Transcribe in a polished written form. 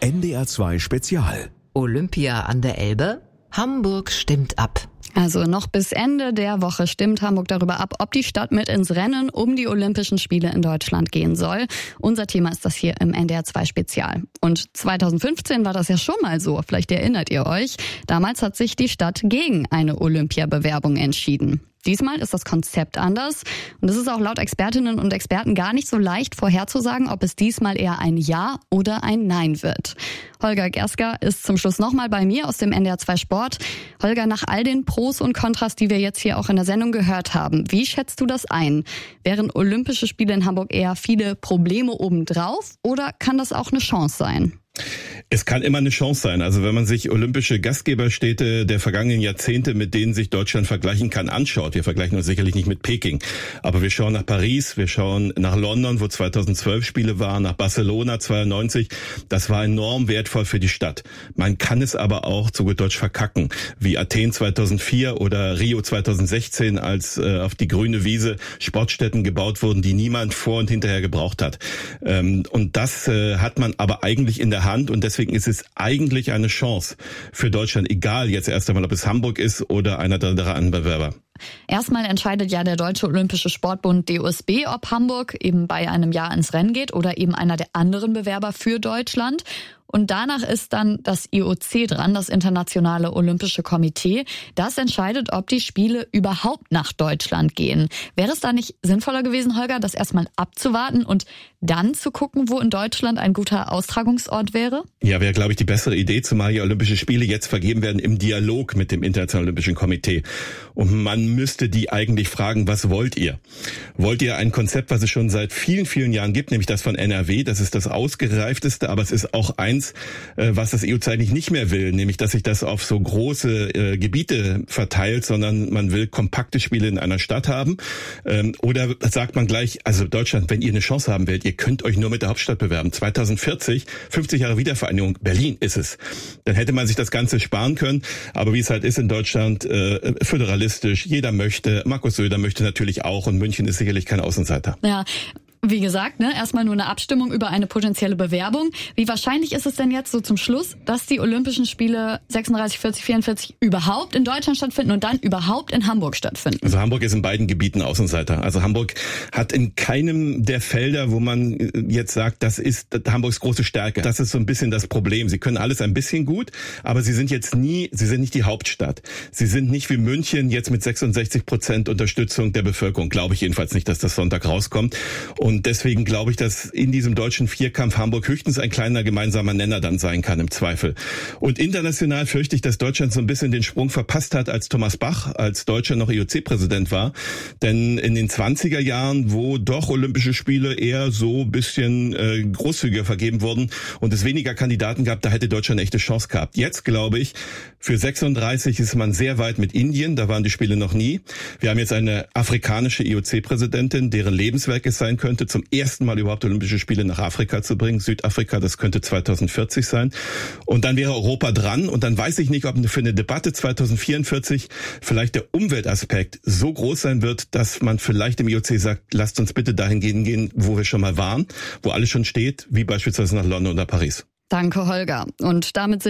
NDR 2 Spezial. Olympia an der Elbe? Hamburg stimmt ab. Also noch bis Ende der Woche stimmt Hamburg darüber ab, ob die Stadt mit ins Rennen um die Olympischen Spiele in Deutschland gehen soll. Unser Thema ist das hier im NDR 2 Spezial. Und 2015 war das ja schon mal so, vielleicht erinnert ihr euch. Damals hat sich die Stadt gegen eine Olympiabewerbung entschieden. Diesmal ist das Konzept anders und es ist auch laut Expertinnen und Experten gar nicht so leicht vorherzusagen, ob es diesmal eher ein Ja oder ein Nein wird. Holger Gersker ist zum Schluss nochmal bei mir aus dem NDR 2 Sport. Holger, nach all den Pros und Kontras, die wir jetzt hier auch in der Sendung gehört haben, wie schätzt du das ein? Wären Olympische Spiele in Hamburg eher viele Probleme obendrauf oder kann das auch eine Chance sein? Es kann immer eine Chance sein. Also wenn man sich olympische Gastgeberstädte der vergangenen Jahrzehnte, mit denen sich Deutschland vergleichen kann, anschaut. Wir vergleichen uns sicherlich nicht mit Peking. Aber wir schauen nach Paris, wir schauen nach London, wo 2012 Spiele waren, nach Barcelona 92. Das war enorm wertvoll für die Stadt. Man kann es aber auch zu gut Deutsch verkacken. Wie Athen 2004 oder Rio 2016, als auf die grüne Wiese Sportstätten gebaut wurden, die niemand vor und hinterher gebraucht hat. Und das hat man aber eigentlich in der Hand und deswegen ist es eigentlich eine Chance für Deutschland, egal jetzt erst einmal, ob es Hamburg ist oder einer der anderen Bewerber. Erstmal entscheidet ja der Deutsche Olympische Sportbund DOSB, ob Hamburg eben bei einem Ja ins Rennen geht oder eben einer der anderen Bewerber für Deutschland. Und danach ist dann das IOC dran, das Internationale Olympische Komitee. Das entscheidet, ob die Spiele überhaupt nach Deutschland gehen. Wäre es da nicht sinnvoller gewesen, Holger, das erstmal abzuwarten und dann zu gucken, wo in Deutschland ein guter Austragungsort wäre? Ja, wäre, glaube ich, die bessere Idee, zumal ja Olympische Spiele jetzt vergeben werden im Dialog mit dem Internationalen Olympischen Komitee. Und man müsste die eigentlich fragen, was wollt ihr? Wollt ihr ein Konzept, was es schon seit vielen, vielen Jahren gibt, nämlich das von NRW? Das ist das ausgereifteste, aber es ist auch eins, was das IOC eigentlich nicht mehr will, nämlich dass sich das auf so große Gebiete verteilt, sondern man will kompakte Spiele in einer Stadt haben. Oder sagt man gleich, also Deutschland, wenn ihr eine Chance haben wollt, ihr könnt euch nur mit der Hauptstadt bewerben. 2040, 50 Jahre Wiedervereinigung, Berlin ist es. Dann hätte man sich das Ganze sparen können. Aber wie es halt ist in Deutschland, föderalistisch, jeder möchte, Markus Söder möchte natürlich auch und München ist sicherlich kein Außenseiter. Ja. Wie gesagt, erstmal nur eine Abstimmung über eine potenzielle Bewerbung. Wie wahrscheinlich ist es denn jetzt so zum Schluss, dass die Olympischen Spiele 36, 40, 44 überhaupt in Deutschland stattfinden und dann überhaupt in Hamburg stattfinden? Also Hamburg ist in beiden Gebieten Außenseiter. Also Hamburg hat in keinem der Felder, wo man jetzt sagt, das ist Hamburgs große Stärke. Das ist so ein bisschen das Problem. Sie können alles ein bisschen gut, aber sie sind nicht die Hauptstadt. Sie sind nicht wie München jetzt mit 66% Unterstützung der Bevölkerung. Glaube ich jedenfalls nicht, dass das Sonntag rauskommt. Und deswegen glaube ich, dass in diesem deutschen Vierkampf Hamburg höchstens ein kleiner gemeinsamer Nenner dann sein kann im Zweifel. Und international fürchte ich, dass Deutschland so ein bisschen den Sprung verpasst hat, als Thomas Bach als Deutscher noch IOC-Präsident war. Denn in den 20er Jahren, wo doch Olympische Spiele eher so ein bisschen großzügiger vergeben wurden und es weniger Kandidaten gab, da hätte Deutschland eine echte Chance gehabt. Jetzt glaube ich, für 36 ist man sehr weit mit Indien, da waren die Spiele noch nie. Wir haben jetzt eine afrikanische IOC-Präsidentin, deren Lebenswerk es sein könnte, zum ersten Mal überhaupt Olympische Spiele nach Afrika zu bringen. Südafrika, das könnte 2040 sein. Und dann wäre Europa dran. Und dann weiß ich nicht, ob für eine Debatte 2044 vielleicht der Umweltaspekt so groß sein wird, dass man vielleicht im IOC sagt, lasst uns bitte dahin gehen, wo wir schon mal waren, wo alles schon steht, wie beispielsweise nach London oder Paris. Danke, Holger. Und damit sind